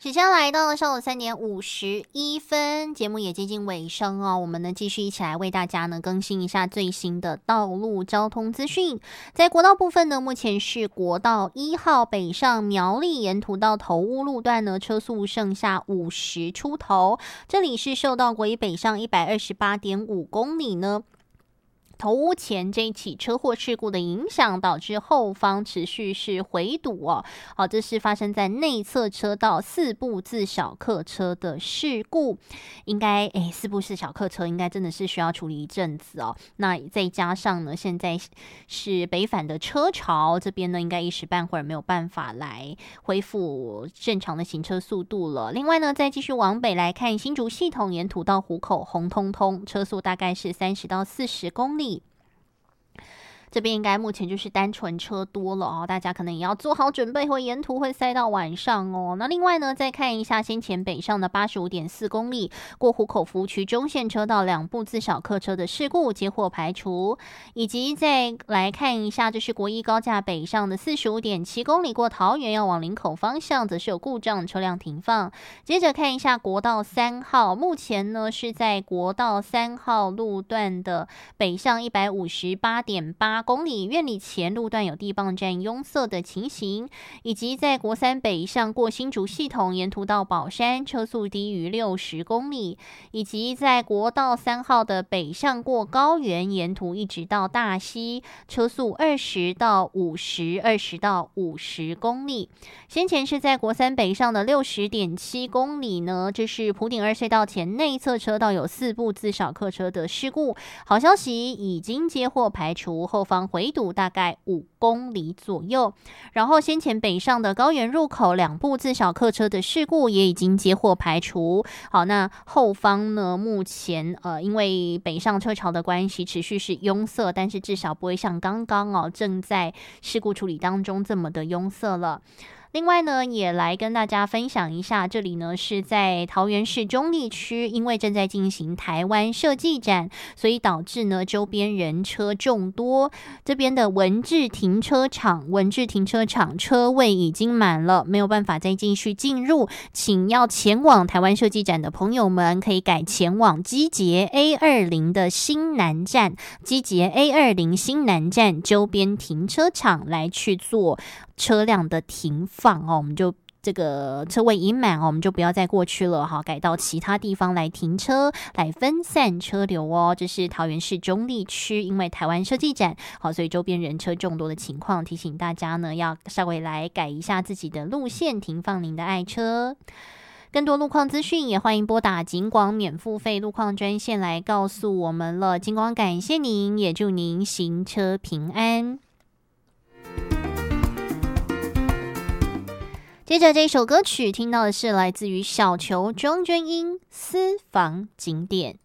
时间来到了上午3:51，节目也接近尾声哦。我们呢继续一起来为大家呢更新一下最新的道路交通资讯。在国道部分呢，目前是国道1号北上苗栗沿途到头屋路段呢，车速剩下50出头。这里是受到国一北上128.5公里呢。头屋前这一起车祸事故的影响，导致后方持续是回堵哦。这是发生在内侧车道4部自小客车的事故，应该4部自小客车应该真的是需要处理一阵子哦。那再加上呢，现在是北返的车潮，这边呢应该一时半会儿没有办法来恢复正常的行车速度了。另外呢，再继续往北来看，新竹系统沿途到湖口红通通，车速大概是30到40公里。这边应该目前就是单纯车多了哦，大家可能也要做好准备，或沿途会塞到晚上哦。那另外呢，再看一下先前北上的85.4公里过湖口服务区中线车道2部自小客车的事故接获排除，以及再来看一下，这是国一高架北上的45.7公里过桃园要往林口方向，则是有故障车辆停放。接着看一下国道3号，目前呢是在国道3号路段的北上158.8公里，院里前路段有地磅站拥塞的情形，以及在国3北上过新竹系统沿途到宝山，车速低于60公里，以及在国道3号的北上过高原，沿途一直到大溪，车速20到50公里。先前是在国3北上的60.7公里呢，这是埔顶2隧道前内侧车道有4部自小客车的事故，好消息已经接获排除，后方回堵大概5公里左右。然后先前北上的高原入口2部自小客车的事故也已经接获排除。好，那后方呢，目前因为北上车潮的关系持续是拥塞，但是至少不会像刚刚正在事故处理当中这么的拥塞了。另外呢，也来跟大家分享一下，这里呢是在桃园市中坜区，因为正在进行台湾设计展，所以导致呢周边人车众多。这边的文治停车场车位已经满了，没有办法再继续进入，请要前往台湾设计展的朋友们可以改前往机捷 A20 的新南站，机捷 A20 新南站周边停车场来去做车辆的停放哦，我们就这个车位已满哦，我们就不要再过去了哈，改到其他地方来停车，来分散车流哦。这是桃园市中坜区，因为台湾设计展好，所以周边人车众多的情况，提醒大家呢要稍微来改一下自己的路线，停放您的爱车。更多路况资讯也欢迎拨打警广免付费路况专线来告诉我们了。警广感谢您，也祝您行车平安。接着这首歌曲听到的是来自于小球庄鵑瑛私房景点。